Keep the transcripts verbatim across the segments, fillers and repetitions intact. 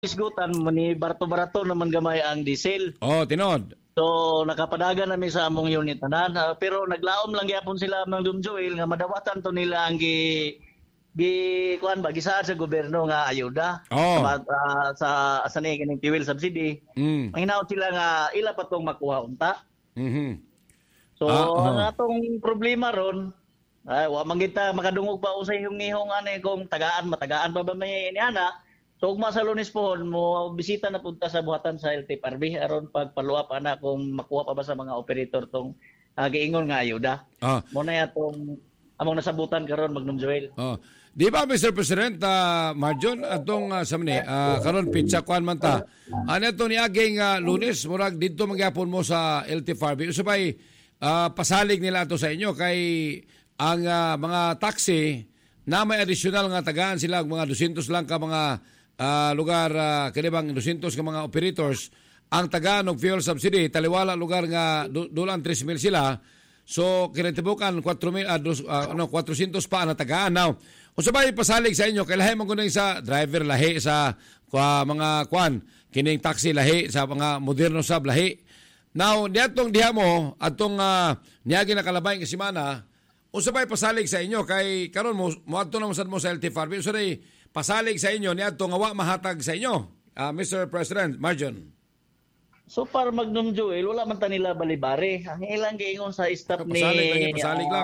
isgutan mo ni barato-barato naman gamay ang diesel. Oh, tinod. So nakapadagan namin sa among unit tanan, uh, pero naglaom lang gyapon sila ng Dum Joel nga madawatan to nila ang gi gi kuan ba gisaad sa gobyerno nga ayuda Oh. sa uh, sa sa ni kining fuel subsidy. Mm. Ang hinaot sila nga ila pa tong makuha unta. Mhm. So Ah, uh-huh. ang atong problema ron ay wa man kita makadungog pa usay hung-ihong ani kung tagaan matagaan pa ba may niana. So ugma sa Lunes pohon mo bisita na punta sa buhatan sa L T F R B aron pagpaluap ana kung makuha pa ba sa mga operator tong uh, giingon nga ayuda. Ah. Mo na atong among nasabutan karon Magnum Joel. Oh. Di ba Mister President uh, Marjon atong uh, samni uh, karon pizza kuan man ta. Ano to niaging uh, Lunes murag didto magyapon mo sa L T F R B. Usabay uh, pasalig nila ato sa inyo kay ang uh, mga taxi na may additional nga tagaan sila mga two hundred lang ka mga uh, lugar uh, kanibang two hundred ka mga operators ang tagaan og fuel subsidy taliwala lugar nga dulang three mil sila. So kinatibukan four mil uh, uh, ano four hundred pa na tagaan now. Usabay pasalig sa inyo kay lahi man kuno sa driver lahi sa uh, mga kwan kining taxi lahi sa mga moderno sab lahi. Now diatong diha mo atong uh, niagi na kalabay nga semana usabay pasalig sa inyo kay karon mo moadto na mo sa L T F R B usabay pasalig sa inyo niadto nga wa mahatag sa inyo uh, Mister President Marjon. So para Magnum Joel wala man ta nila balibare. Ang ilang giingon sa staff ni Pasalig lang yan, pasalig uh, lang.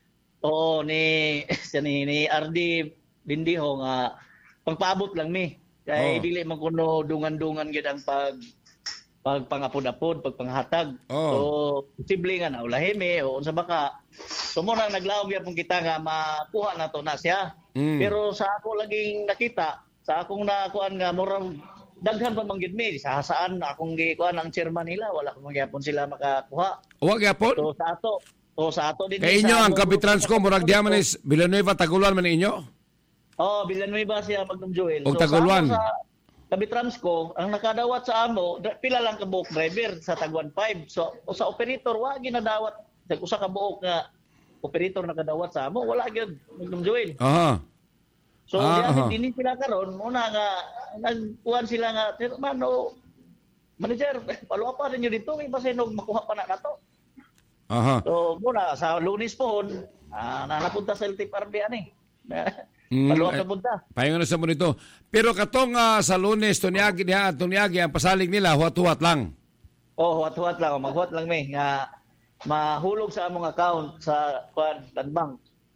Oo ni ni, ni R D Bindiho nga pagpaabot lang mi. Kay Oh. dili man kuno dungan-dungan gid ang pag pagpangapod-apod, pagpanghatag. Oh. So posible nga naulahi mi o unsa baka. So mo nang naglaom gyapon kita nga makuha na to na siya. Mm. Pero sa ako laging nakita, sa akong nakuan nga murang daghan pa manggid mi sa saan akong gikuan ang chairman nila wala ko magyapon sila makakuha. Wa gyapon? So sa ato, so sa ato din Kay inyo ang Kapitransco murag diha man is Villanueva Taguluan man inyo. Oh, Villanueva siya Magnum Joel. Og Taguluan. Sa, sa Kabitransco, ang nakadawat sa amo, pila lang ka buok driver sa Taguan five. So sa operator wa ginadawat sa usa ka buok nga operator nakadawat sa amo, wala gyud Magnum Joel. Aha. So Ah, diyan aha. din sila karon, muna nga nagkuan sila nga, mano manager, paluwa pa rin nyo dito, may basinog makuha pa na nato. Aha. So muna sa Lunes pohon, ah, nanapunta sa L T F R B ani. Mm, Paluwa eh, ka punta. Pahinga na sa mo nito. Pero katong uh, sa Lunes, tuniagi niya, tuniagi, ang pasalig nila, huwat-huwat lang. Oh, huwat-huwat lang, maghuwat lang may nga mahulog sa among account sa kuan Landbank.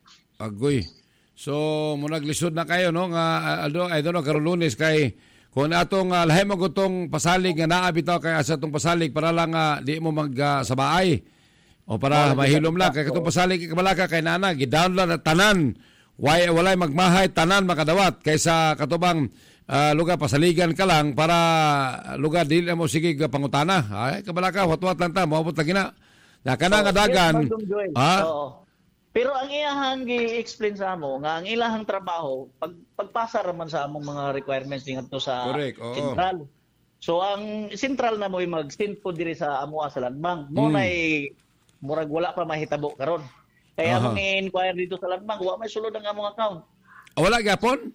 Agoy. So, mo naglisod na kayo, no? Nga, uh, I don't know, karon Lunes, kay kung atong uh, lahi mo gutong pasalig nga naabitaw kay asa tong pasalig para lang uh, di mo mag uh, sa baay. O para Oh, mahilom lang. Kay katong pasalig kabalaka kay nana, gidownload na tanan. Why walay magmahay tanan makadawat kaysa katubang uh, lugar pasaligan ka lang para lugar dili mo sige pangutana. Ay kabalaka watwat lang ta moabot lagi na. Na kana nga dagan. Ha? Oo. Pero ang iyahang gi-explain sa amo nga ang ilahang trabaho pag pagpasa raman sa among mga requirements ngadto sa Correct, oo. sentral. So ang sentral na mo mag-stint po diri sa amo sa Landbank. Mo Mm. nay murag wala pa mahitabo karon. Kaya Aha. akong i-inquire dito sa Landbank, wa may sulod ang among account. O wala gyapon?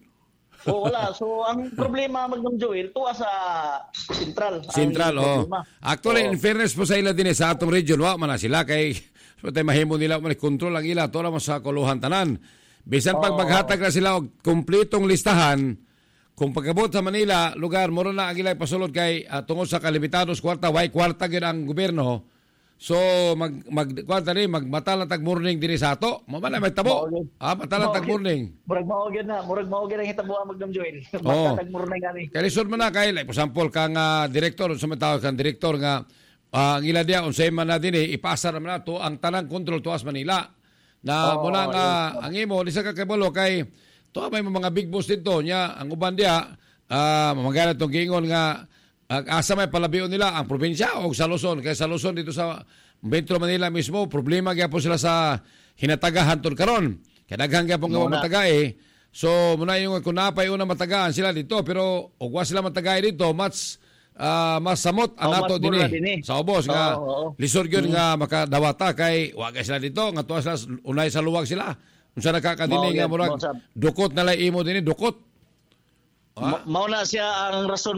O wala. So ang problema Magnum Joel tuwa sa sentral. Ang Central oh. problema. Actually Oo. in fairness po sa ila din eh, sa atong region wa man na sila kay so tay mahimo nila man control ang ila to ra sa kuluhan tanan. Bisan pag Oo. maghatag na sila og kumpletong listahan kung pagabot sa Manila, lugar moro na ang ilay pasulod kay uh, tungod sa kalimitados kwarta, way kwarta gyud ang gobyerno. So mag mag kwarta rin magmatala tag morning diri sa ato. Mo man na may tabo. Mao gyud. Ah, matala tag Mao gyud. morning. Murag mao gyud na, murag mao gyud ang hitabo ang Magnum Joel. Oo. Basta tagmurnay gani. Kay lisod man na kay like for example kang uh, direktor sa matawag kang direktor nga uh, ang ila dia unsay man na dinhi ipasa ra man nato ang tanang control tuas Manila. Na Oo, muna nga yun. ang imo di sa kakabalo kay to may mga big boss dito nya ang uban dia uh, mamagana tong gingon nga uh, asa may palabion nila ang probinsya o sa Luzon kay sa Luzon dito sa Metro Manila mismo problema gyapon sila sa hinatagahan ton karon kay daghan gyapon nga Muna. matagay so muna yung kung napay una matagaan sila dito pero og wa sila matagay dito mas ah, mas samot ang Oh, ato mas mura dinhi dinhi. sa ubos nga Oo, oo. lisod gyud nga makadawata kay wa kay sila dito nga tuwa sila unay sa luwag sila unsa nakakadini Mao nga gyud, murag mao sab. dukot na lay imo dinhi dukot. Ma- Mao na siya ang rason